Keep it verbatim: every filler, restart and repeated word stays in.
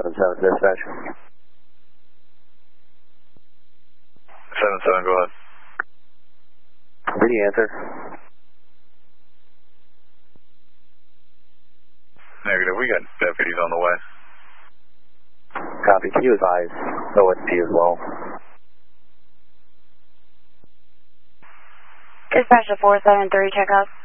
seven seven dispatch. seven seven, go ahead. Did he answer? Negative, we got deputies on the way. Copy, can you advise O S P as well? Dispatch to four seven three, check out.